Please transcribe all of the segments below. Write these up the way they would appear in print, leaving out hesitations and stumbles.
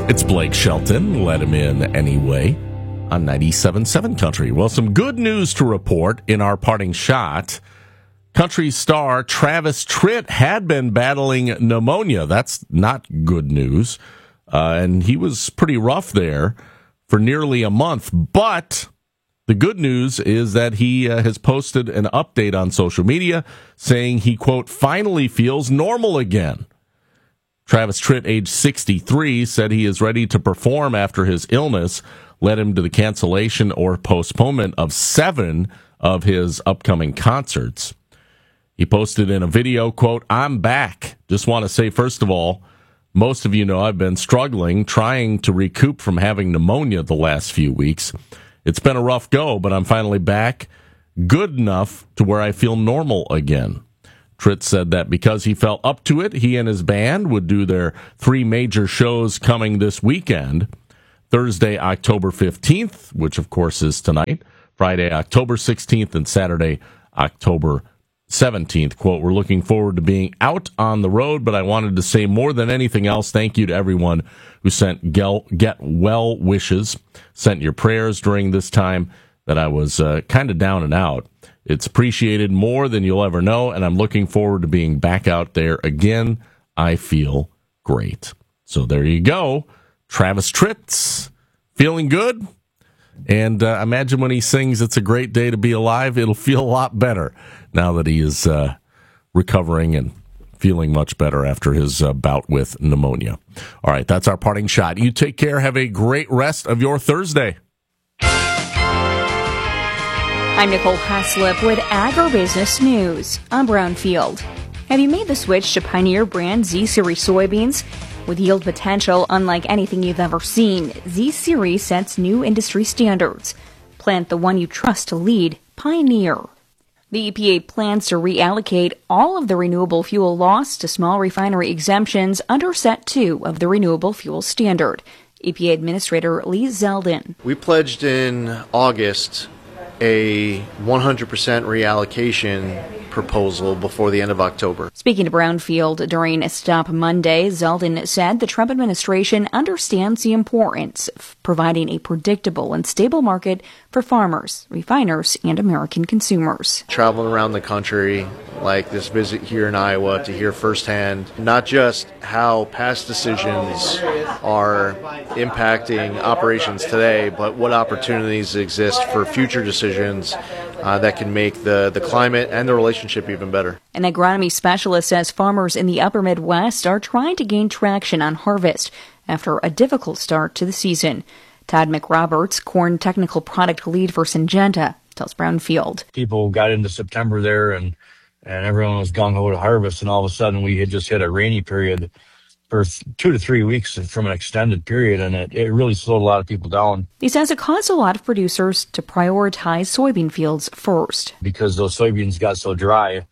It's Blake Shelton. Let him in anyway on 97.7 Country. Well, some good news to report in our parting shot. Country star Travis Tritt had been battling pneumonia. That's not good news. And he was pretty rough there for nearly a month. But the good news is that he has posted an update on social media saying he, quote, finally feels normal again. Travis Tritt, age 63, said he is ready to perform after his illness led him to the cancellation or postponement of 7 of his upcoming concerts. He posted in a video, quote, I'm back. Just want to say, first of all, most of you know I've been struggling, trying to recoup from having pneumonia the last few weeks. It's been a rough go, but I'm finally back, good enough to where I feel normal again. Tritt said that because he felt up to it, he and his band would do their 3 major shows coming this weekend. Thursday, October 15th, which of course is tonight, Friday, October 16th, and Saturday, October 17th. Quote, we're looking forward to being out on the road, but I wanted to say more than anything else, thank you to everyone who sent get well wishes, sent your prayers during this time that I was kind of down and out. It's appreciated more than you'll ever know, and I'm looking forward to being back out there again. I feel great. So there you go. Travis Tritt, feeling good. And imagine when he sings It's a Great Day to Be Alive, it'll feel a lot better now that he is recovering and feeling much better after his bout with pneumonia. All right, that's our parting shot. You take care. Have a great rest of your Thursday. I'm Nicole Haslip with Agribusiness News. I'm Brownfield. Have you made the switch to Pioneer brand Z-Series soybeans? With yield potential unlike anything you've ever seen, Z-Series sets new industry standards. Plant the one you trust to lead, Pioneer. The EPA plans to reallocate all of the renewable fuel loss to small refinery exemptions under Set 2 of the Renewable Fuel Standard. EPA Administrator Lee Zeldin. We pledged in August a 100% reallocation proposal before the end of October. Speaking to Brownfield during a Stop Monday, Zeldin said the Trump administration understands the importance of providing a predictable and stable market for farmers, refiners, and American consumers. Traveling around the country, like this visit here in Iowa, to hear firsthand not just how past decisions are impacting operations today, but what opportunities exist for future decisions that can make the climate and the relationship even better. An agronomy specialist says farmers in the upper Midwest are trying to gain traction on harvest after a difficult start to the season. Todd McRoberts, corn technical product lead for Syngenta, tells Brownfield. People got into September there and everyone was gung-ho to harvest, and all of a sudden we had just hit a rainy period for 2 to 3 weeks from an extended period, and it really slowed a lot of people down. He says it caused a lot of producers to prioritize soybean fields first. Because those soybeans got so dry,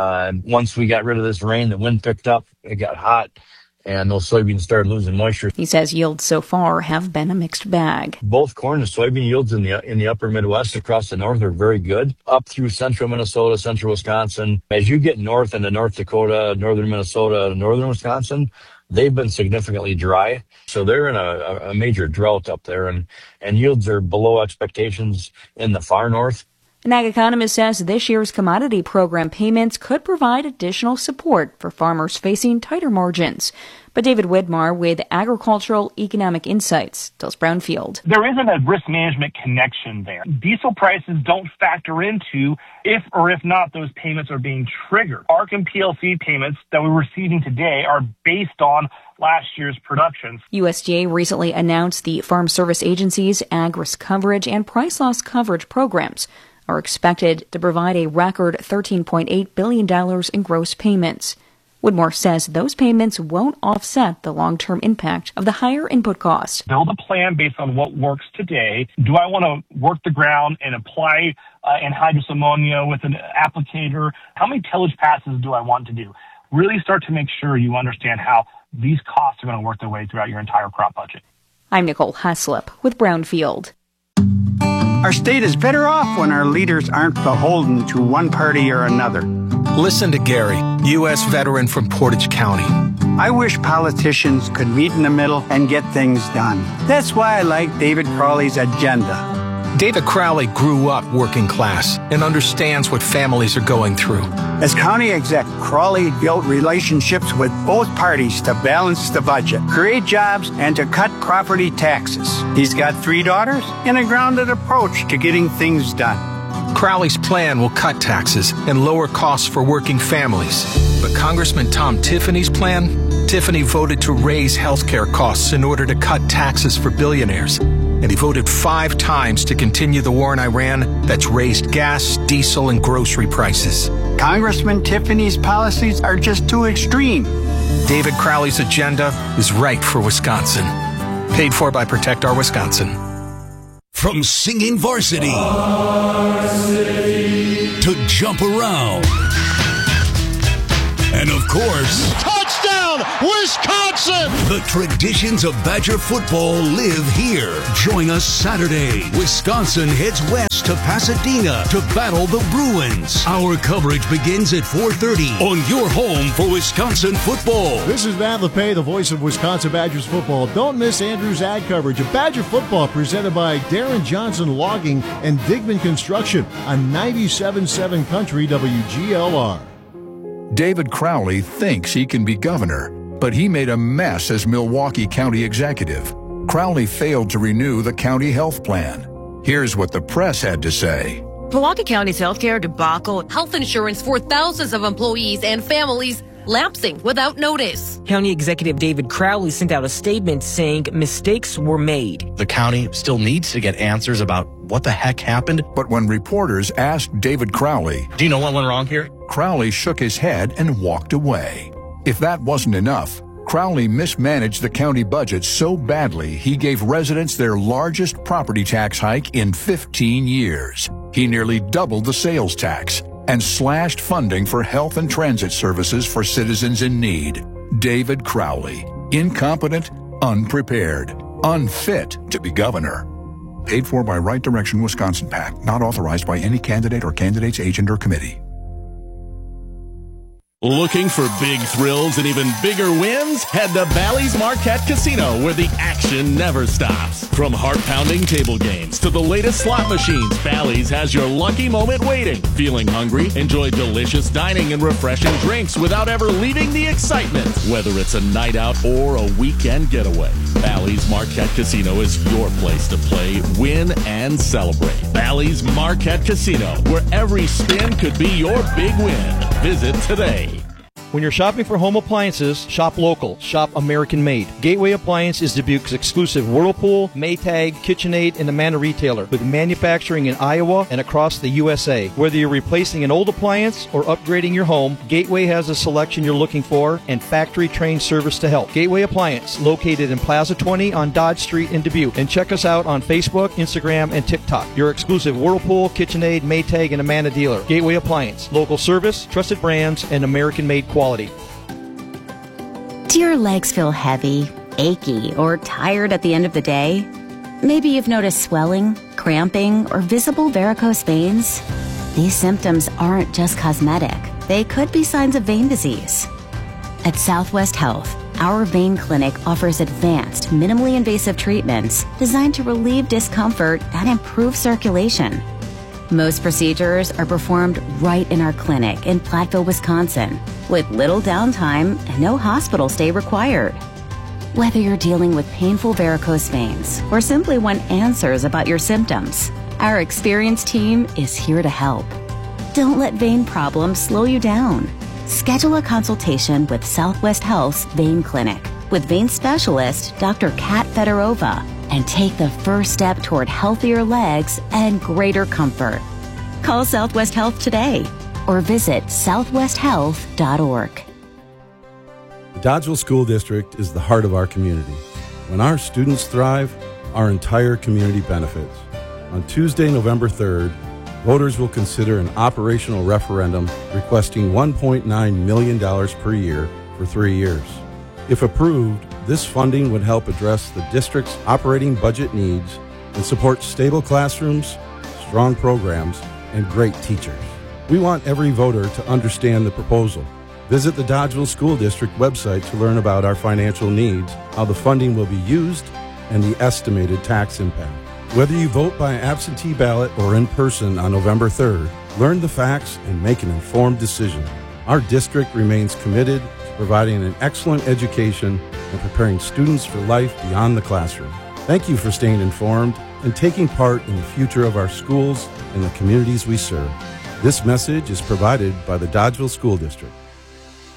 once we got rid of this rain, the wind picked up, it got hot, and those soybeans started losing moisture. He says yields so far have been a mixed bag. Both corn and soybean yields in the upper Midwest across the north are very good. Up through central Minnesota, central Wisconsin. As you get north into North Dakota, northern Minnesota, northern Wisconsin, they've been significantly dry. So they're in a major drought up there, and yields are below expectations in the far north. An ag economist says this year's commodity program payments could provide additional support for farmers facing tighter margins. But David Widmar with Agricultural Economic Insights tells Brownfield. There isn't a risk management connection there. Diesel prices don't factor into if or if not those payments are being triggered. ARC and PLC payments that we're receiving today are based on last year's production. USDA recently announced the Farm Service Agency's Ag Risk Coverage and Price Loss Coverage programs are expected to provide a record $13.8 billion in gross payments. Widmore says those payments won't offset the long-term impact of the higher input costs. Build a plan based on what works today. Do I want to work the ground and apply anhydrous ammonia with an applicator? How many tillage passes do I want to do? Really start to make sure you understand how these costs are going to work their way throughout your entire crop budget. I'm Nicole Haslip with Brownfield. Our state is better off when our leaders aren't beholden to one party or another. Listen to Gary, U.S. veteran from Portage County. I wish politicians could meet in the middle and get things done. That's why I like David Crowley's agenda. David Crowley grew up working class and understands what families are going through. As county exec, Crowley built relationships with both parties to balance the budget, create jobs, and to cut property taxes. He's got 3 daughters and a grounded approach to getting things done. Crowley's plan will cut taxes and lower costs for working families. But Congressman Tom Tiffany's plan? Tiffany voted to raise health care costs in order to cut taxes for billionaires. And he voted 5 times to continue the war in Iran that's raised gas, diesel, and grocery prices. Congressman Tiffany's policies are just too extreme. David Crowley's agenda is right for Wisconsin. Paid for by Protect Our Wisconsin. From singing varsity to jump around. And of course, touchdown, Wisconsin! The traditions of Badger football live here. Join us Saturday. Wisconsin heads west to Pasadena to battle the Bruins. Our coverage begins at 4:30 on your home for Wisconsin football. This is Matt LePay, the voice of Wisconsin Badgers football. Don't miss Andrew's ad coverage of Badger football presented by Darren Johnson Logging and Digman Construction on 97.7 Country WGLR. David Crowley thinks he can be governor, but he made a mess as Milwaukee County executive. Crowley failed to renew the county health plan. Here's what the press had to say. Milwaukee County's healthcare debacle, health insurance for thousands of employees and families lapsing without notice. County Executive David Crowley sent out a statement saying mistakes were made. The county still needs to get answers about what the heck happened. But when reporters asked David Crowley, do you know what went wrong here? Crowley shook his head and walked away. If that wasn't enough, Crowley mismanaged the county budget so badly he gave residents their largest property tax hike in 15 years. He nearly doubled the sales tax and slashed funding for health and transit services for citizens in need. David Crowley, incompetent, unprepared, unfit to be governor. Paid for by Right Direction Wisconsin PAC, not authorized by any candidate or candidate's agent or committee. Looking for big thrills and even bigger wins? Head to Bally's Marquette Casino, where the action never stops. From heart-pounding table games to the latest slot machines, Bally's has your lucky moment waiting. Feeling hungry? Enjoy delicious dining and refreshing drinks without ever leaving the excitement. Whether it's a night out or a weekend getaway, Bally's Marquette Casino is your place to play, win, and celebrate. Bally's Marquette Casino, where every spin could be your big win. Visit today. When you're shopping for home appliances, shop local. Shop American made. Gateway Appliance is Dubuque's exclusive Whirlpool, Maytag, KitchenAid, and Amana retailer with manufacturing in Iowa and across the USA. Whether you're replacing an old appliance or upgrading your home, Gateway has a selection you're looking for and factory-trained service to help. Gateway Appliance, located in Plaza 20 on Dodge Street in Dubuque. And check us out on Facebook, Instagram, and TikTok. Your exclusive Whirlpool, KitchenAid, Maytag, and Amana dealer. Gateway Appliance. Local service, trusted brands, and American-made quality. Do your legs feel heavy, achy, or tired at the end of the day? Maybe you've noticed swelling, cramping, or visible varicose veins. These symptoms aren't just cosmetic. They could be signs of vein disease. At Southwest Health, our vein clinic offers advanced, minimally invasive treatments designed to relieve discomfort and improve circulation. Most procedures are performed right in our clinic in Platteville, Wisconsin, with little downtime and no hospital stay required. Whether you're dealing with painful varicose veins or simply want answers about your symptoms, our experienced team is here to help. Don't let vein problems slow you down. Schedule a consultation with Southwest Health's Vein Clinic with vein specialist Dr. Kat Fedorova, and take the first step toward healthier legs and greater comfort. Call Southwest Health today or visit southwesthealth.org. The Dodgeville School District is the heart of our community. When our students thrive, our entire community benefits. On Tuesday, November 3rd, voters will consider an operational referendum requesting $1.9 million per year for 3 years. If approved, this funding would help address the district's operating budget needs and support stable classrooms, strong programs, and great teachers. We want every voter to understand the proposal Visit the Dodgeville School District website to learn about our financial needs, how the funding will be used, and the estimated tax impact. Whether you vote by absentee ballot or in person on November 3rd, learn the facts and make an informed decision. Our district remains committed to providing an excellent education and preparing students for life beyond the classroom. Thank you for staying informed and taking part in the future of our schools and the communities we serve. This message is provided by the Dodgeville School District.